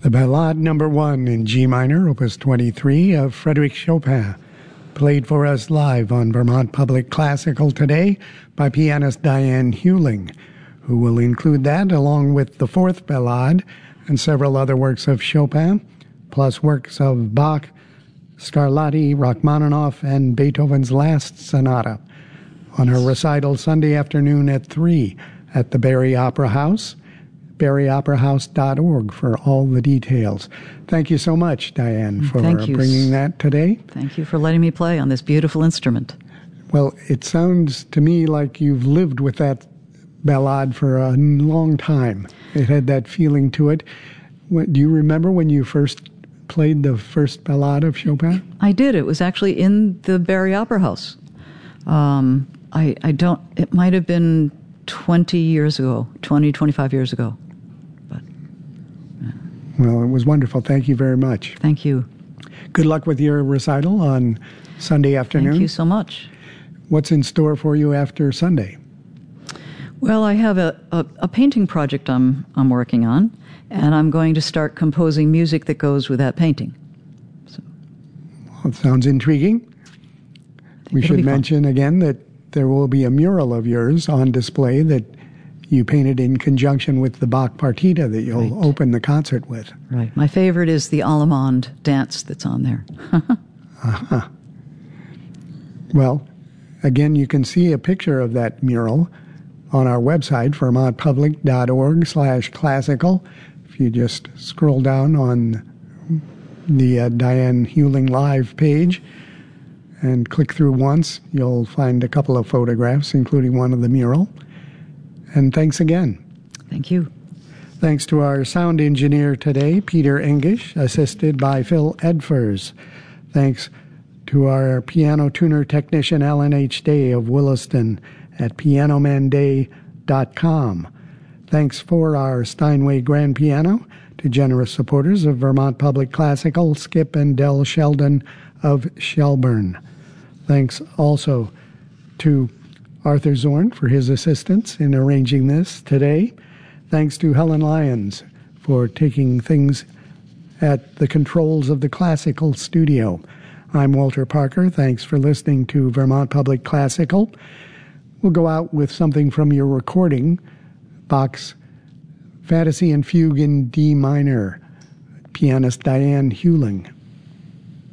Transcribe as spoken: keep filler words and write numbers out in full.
The Ballade Number One in G minor, Opus twenty-three of Frédéric Chopin, played for us live on Vermont Public Classical today by pianist Diane Hewling, who will include that along with the Fourth Ballade and several other works of Chopin, plus works of Bach, Scarlatti, Rachmaninoff, and Beethoven's Last Sonata on her recital Sunday afternoon at three at the Barry Opera House. barry opera house dot org for all the details. Thank you so much, Diane, for bringing that today. Thank you for letting me play on this beautiful instrument. Well, it sounds to me like you've lived with that ballade for a long time. It had that feeling to it. Do you remember when you first played the first ballade of Chopin? I did. It was actually in the Barry Opera House. Um, I, I don't, it might have been twenty years ago, twenty, twenty-five years ago. Well, it was wonderful. Thank you very much. Thank you. Good luck with your recital on Sunday afternoon. Thank you so much. What's in store for you after Sunday? Well, I have a, a, a painting project I'm I'm working on, and I'm going to start composing music that goes with that painting. So. Well, it sounds intriguing. We should mention again that there will be a mural of yours on display that you painted in conjunction with the Bach partita that you'll right. open the concert with. Right. My favorite is the Allemande dance that's on there. uh-huh. Well, again, you can see a picture of that mural on our website, vermont public dot org slash classical. If you just scroll down on the uh, Diane Hewling Live page and click through once, you'll find a couple of photographs, including one of the mural. And thanks again. Thank you. Thanks to our sound engineer today, Peter Engish, assisted by Phil Edfers. Thanks to our piano tuner technician, Alan H. Day of Williston at piano man day dot com. Thanks for our Steinway grand piano to generous supporters of Vermont Public Classical, Skip and Del Sheldon of Shelburne. Thanks also to Arthur Zorn for his assistance in arranging this today. Thanks to Helen Lyons for taking things at the controls of the classical studio. I'm Walter Parker. Thanks for listening to Vermont Public Classical. We'll go out with something from your recording, Bach's Fantasy and Fugue in D minor, pianist Diane Hewling.